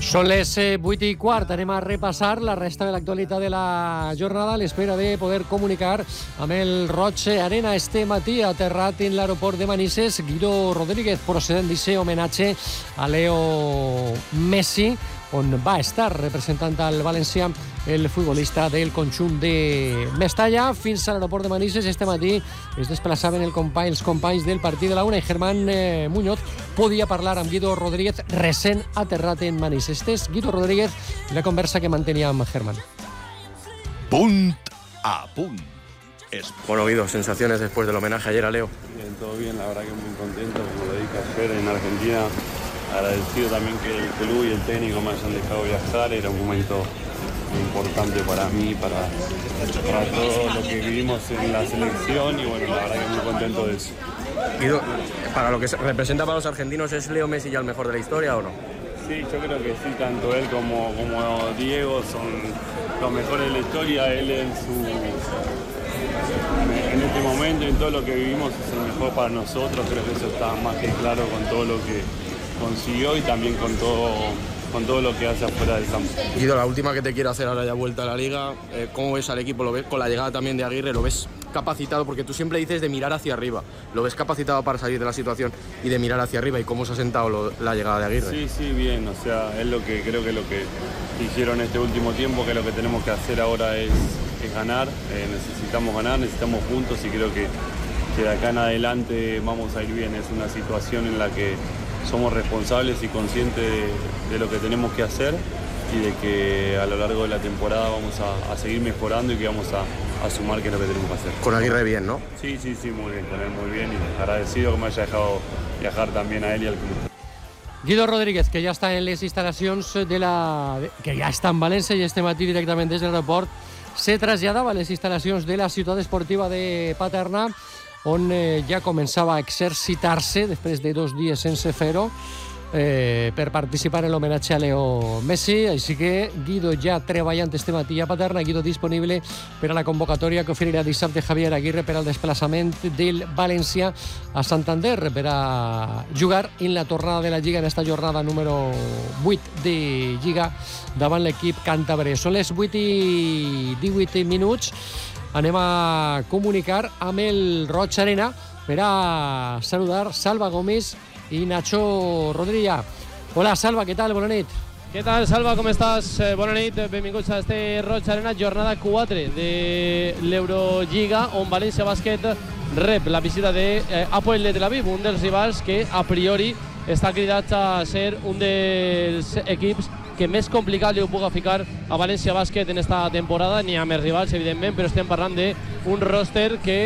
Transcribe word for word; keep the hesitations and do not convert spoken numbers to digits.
Són les vuit i quart, anem a repassar la resta de l'actualitat de la jornada a l'espera de poder comunicar amb el Roig Arena. Este matí aterrat en l'aeroport de Manises Guido Rodríguez, procedent d'aquest homenatge a Leo Messi, on va estar representant al València el futbolista del conjunt de Mestalla. Fins a l'aeroport de Manises este matí es desplaçaven el company, els companys del partit de la una i Germán eh, Muñoz podia parlar amb Guido Rodríguez recent aterrat en Manises. Este és Guido Rodríguez i la conversa que mantenia amb Germán. Punt a punt. Es... Bueno, Guido, sensaciones después del homenaje ayer a Leo. Bien, todo bien, la verdad que muy contento, como lo dije ayer en Argentina, agradecido también que el club y el técnico me hayan dejado viajar. Era un momento muy importante para mí, para, para todo lo que vivimos en la selección y bueno, la verdad que muy contento de eso. Guido, para lo que representa para los argentinos, ¿es Leo Messi ya el mejor de la historia o no? Sí, yo creo que sí, tanto él como, como Diego son los mejores de la historia. Él en su en este momento y en todo lo que vivimos es el mejor para nosotros. Creo que eso está más que claro con todo lo que consiguió y también con todo, con todo lo que hace afuera del campo. Guido, la última que te quiero hacer ahora ya vuelta a la Liga, eh, ¿cómo ves al equipo? ¿Lo ves con la llegada también de Aguirre? ¿Lo ves capacitado? Porque tú siempre dices de mirar hacia arriba. ¿Lo ves capacitado para salir de la situación y de mirar hacia arriba? ¿Y cómo se ha sentado lo, la llegada de Aguirre? Sí, sí, bien. O sea, es lo que creo que lo que hicieron este último tiempo, que lo que tenemos que hacer ahora es, es ganar. Eh, necesitamos ganar, necesitamos puntos y creo que, que de acá en adelante vamos a ir bien. Es una situación en la que somos responsables y conscientes de, de lo que tenemos que hacer y de que a lo largo de la temporada vamos a, a seguir mejorando y que vamos a, a sumar que es lo que tenemos que hacer. Con Aguirre bien, ¿no? Sí, sí, sí, muy bien, con él muy bien y agradecido que me haya dejado viajar también a él y al club. Guido Rodríguez, que ja està en les instal·lacions de la... que ja està en València i este matí directament des de l'aeroport se traslladava a les instal·lacions de la ciutat esportiva de Paterna, on eh, ja començava a exercitar-se després de dos dies sense fer-ho eh, per participar en l'homenatge a Leo Messi. Així que Guido ja treballant este matí a Paterna, Guido disponible per a la convocatòria que oferirà dissabte Javier Aguirre per al desplaçament del València a Santander per a jugar en la tornada de la Lliga en esta jornada número vuit de Lliga davant l'equip càntabre. Són les vuit i divuit minuts. Anem a comunicar amb el Roig Arena per a saludar Salva Gomis i Nacho Rodríguez. Hola, Salva, què tal? Bona nit. Què tal, Salva, com estàs? Eh, bona nit, benvinguts a este Roig Arena, jornada quatre de l'Eurolliga, on València Bàsquet rep la visita de eh, Hapoel de Tel Aviv, un dels rivals que a priori està cridat a ser un dels equips que més complicat li ho puga ficar a València Bàsquet en esta temporada. N'hi ha més rivals, evidentment, però estem parlant d'un roster que